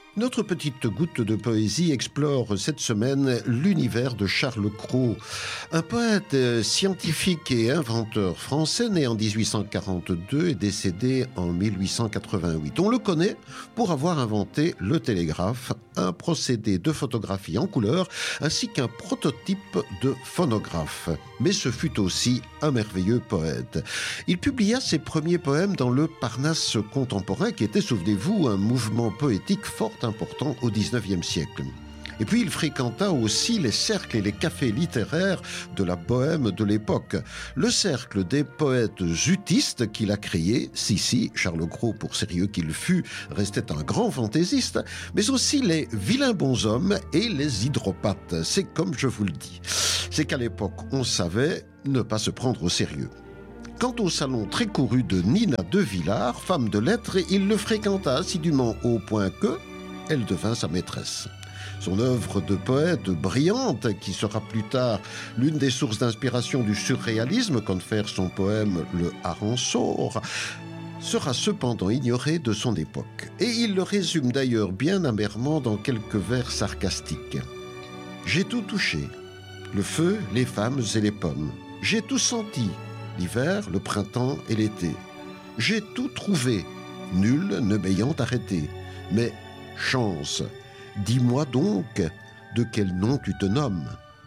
Notre petite goutte de poésie explore cette semaine l'univers de Charles Cros, un poète scientifique et inventeur français né en 1842 et décédé en 1888. On le connaît pour avoir inventé le télégraphe, un procédé de photographie en couleur ainsi qu'un prototype de phonographe. Mais ce fut aussi un merveilleux poète. Il publia ses premiers poèmes dans le Parnasse contemporain qui était, souvenez-vous, un mouvement poétique fort important au XIXe siècle. Et puis il fréquenta aussi les cercles et les cafés littéraires de la bohème de l'époque. Le cercle des poètes utistes qu'il a créé, si, Charles Cros, pour sérieux qu'il fut, restait un grand fantaisiste, mais aussi les vilains bonshommes et les hydropathes. C'est comme je vous le dis. C'est qu'à l'époque, on savait ne pas se prendre au sérieux. Quant au salon très couru de Nina de Villars, femme de lettres, il le fréquenta assidûment au point que elle devint sa maîtresse. Son œuvre de poète brillante, qui sera plus tard l'une des sources d'inspiration du surréalisme, confère son poème Le Harançon, sera cependant ignorée de son époque. Et il le résume d'ailleurs bien amèrement dans quelques vers sarcastiques. « J'ai tout touché, le feu, les femmes et les pommes. J'ai tout senti, l'hiver, le printemps et l'été. J'ai tout trouvé, nul ne m'ayant arrêté. Mais chance, dis-moi donc de quel nom tu te nommes. »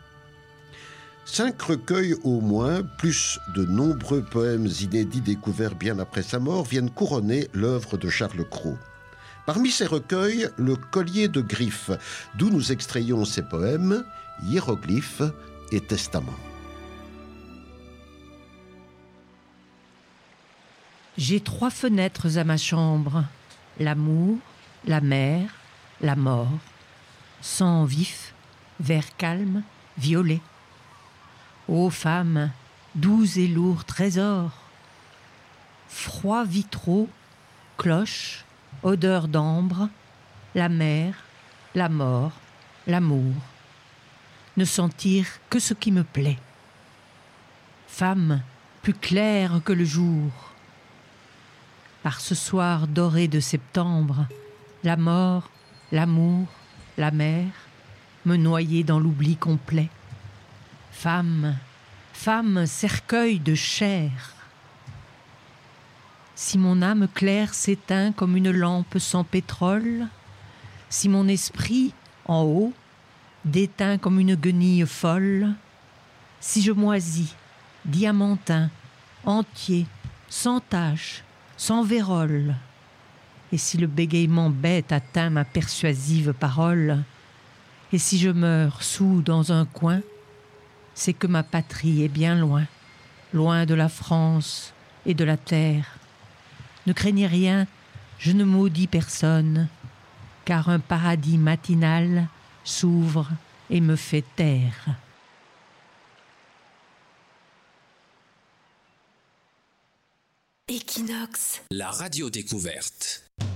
5 recueils au moins, plus de nombreux poèmes inédits découverts bien après sa mort, viennent couronner l'œuvre de Charles Cros. Parmi ces recueils, le Collier de Griffes, d'où nous extrayons ces poèmes, hiéroglyphes et testaments. J'ai 3 fenêtres à ma chambre, l'amour, la mer, la mort, sang vif, vert calme, violet. Ô femme, doux et lourds trésors, froids vitraux, cloches, odeur d'ambre, la mer, la mort, l'amour, ne sentir que ce qui me plaît. Femme plus claire que le jour, par ce soir doré de septembre, la mort, l'amour, la mer, me noyer dans l'oubli complet. Femme, femme, cercueil de chair. Si mon âme claire s'éteint comme une lampe sans pétrole, si mon esprit, en haut, déteint comme une guenille folle, si je moisis, diamantin, entier, sans tache, sans vérole, et si le bégaiement bête atteint ma persuasive parole, et si je meurs soûl dans un coin, c'est que ma patrie est bien loin, loin de la France et de la terre. Ne craignez rien, je ne maudis personne, car un paradis matinal s'ouvre et me fait taire. Equinox, la radio découverte.